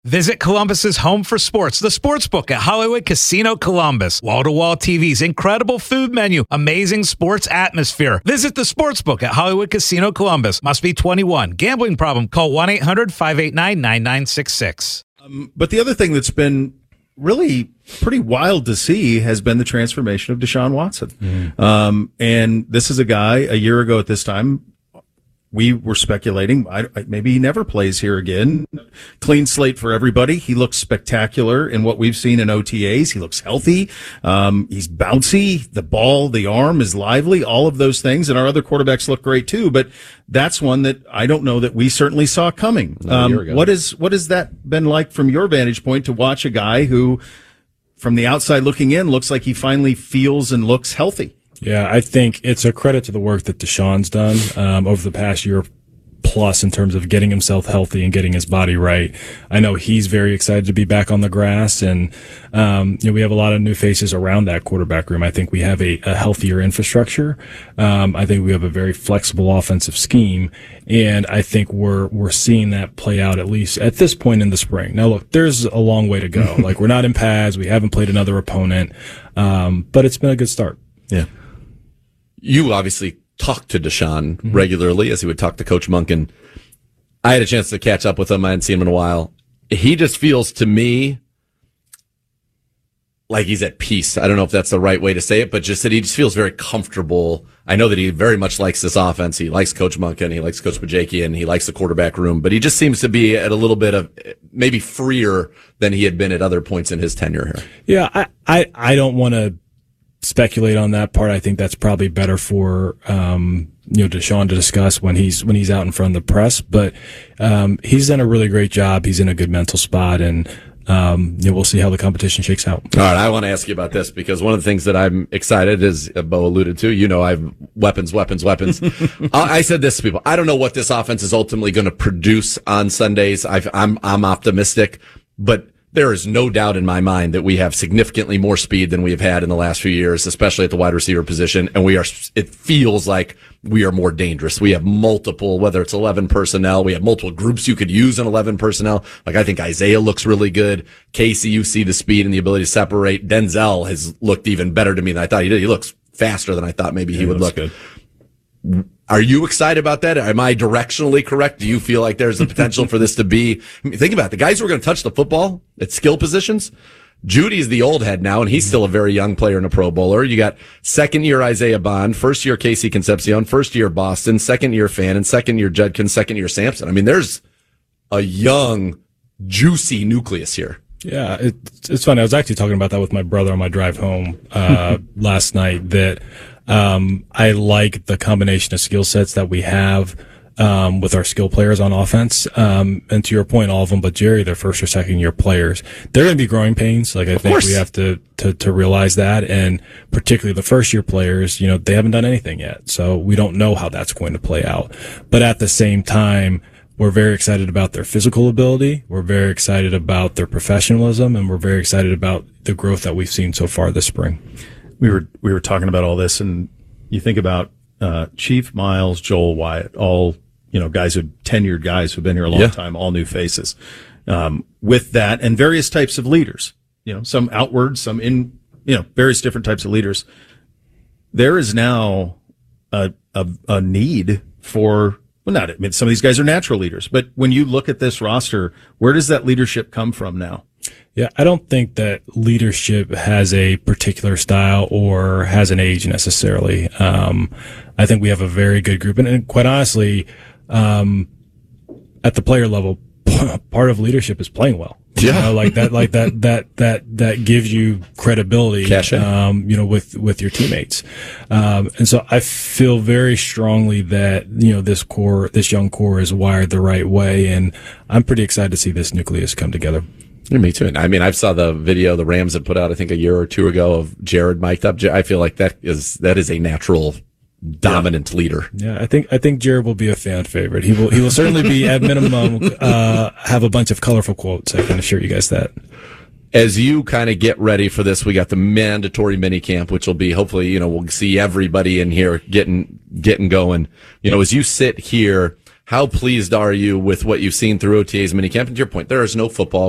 Visit Columbus's home for sports, the Sportsbook at Hollywood Casino Columbus. Wall-to-wall TVs, incredible food menu, amazing sports atmosphere. Visit the Sportsbook at Hollywood Casino Columbus. Must be 21. Gambling problem? Call 1-800-589-9966. But the other thing that's been really pretty wild to see has been the transformation of Deshaun Watson. And this is a guy, a year ago at this time, we were speculating, maybe he never plays here again. Clean slate for everybody. He looks spectacular in what we've seen in OTAs. He looks healthy. He's bouncy. The ball, the arm is lively, all of those things. And our other quarterbacks look great too. But that's one that I don't know that we certainly saw coming. What has that been like from your vantage point to watch a guy who, from the outside looking in, looks like he finally feels and looks healthy? Yeah, I think it's a credit to the work that Deshaun's done over the past year plus in terms of getting himself healthy and getting his body right. I know he's very excited to be back on the grass, and we have a lot of new faces around that quarterback room. I think we have a healthier infrastructure. I think we have a very flexible offensive scheme, and I think we're seeing that play out at least at this point in the spring. Now, look, there's a long way to go. Like, we're not in pads, we haven't played another opponent, but it's been a good start. Yeah. You obviously talk to Deshaun regularly, as he would talk to Coach Monken. I had a chance to catch up with him. I hadn't seen him in a while. He just feels to me like he's at peace. I don't know if that's the right way to say it, but just that he just feels very comfortable. I know that he very much likes this offense. He likes Coach Monken. He likes Coach Bajakian, and he likes the quarterback room, but he just seems to be at a little bit of maybe freer than he had been at other points in his tenure here. Yeah, I don't want to speculate on that part. I think that's probably better for Deshaun to discuss when he's out in front of the press. But he's done a really great job. He's in a good mental spot, and we'll see how the competition shakes out. All right, I want to ask you about this because one of the things that I'm excited, as Bo alluded to, I've weapons. I said this to people. I don't know what this offense is ultimately going to produce on Sundays. I'm optimistic, but there is no doubt in my mind that we have significantly more speed than we have had in the last few years, especially at the wide receiver position. And it feels like we are more dangerous. We have multiple, whether it's 11 personnel, we have multiple groups you could use in 11 personnel. Like, I think Isaiah looks really good. Casey, you see the speed and the ability to separate. Denzel has looked even better to me than I thought he did. He looks faster than I thought maybe he would look. Good. Are you excited about that? Am I directionally correct? Do you feel like there's the potential for this to be? Think about it. The guys who are going to touch the football at skill positions. Judy's the old head now, and he's still a very young player and a Pro Bowler. You got second-year Isaiah Bond, first-year Casey Concepcion, first-year Boston, second-year Fannin, second-year Judkins, second-year Sampson. I mean, there's a young, juicy nucleus here. Yeah, it's funny. I was actually talking about that with my brother on my drive home last night, that I like the combination of skill sets that we have with our skill players on offense. And to your point, all of them but Jerry, they're first or second year players. They're going to be growing pains. Like, I think we have to realize that. And particularly the first year players, they haven't done anything yet. So we don't know how that's going to play out. But at the same time, we're very excited about their physical ability. We're very excited about their professionalism, and we're very excited about the growth that we've seen so far this spring. We were talking about all this, and you think about Chief, Miles, Joel, Wyatt, all tenured guys who've been here a long time, all new faces. With that, and various types of leaders, some outward, some in, various different types of leaders. There is now a need for. Well, some of these guys are natural leaders, but when you look at this roster, where does that leadership come from now? Yeah, I don't think that leadership has a particular style or has an age necessarily. I think we have a very good group, and quite honestly, at the player level, part of leadership is playing well. Yeah, that gives you credibility. With your teammates, and so I feel very strongly that this young core is wired the right way, and I'm pretty excited to see this nucleus come together. Yeah, me too. I mean, I saw the video the Rams had put out, I think, a year or two ago of Jared mic'd up. I feel like that is a natural dominant leader. Yeah, I think Jared will be a fan favorite. He will certainly be, at minimum, have a bunch of colorful quotes. I can assure you guys that. As you kind of get ready for this, we got the mandatory mini camp, which will be hopefully, we'll see everybody in here getting going. As you sit here, how pleased are you with what you've seen through OTA's mini camp? And to your point, there is no football.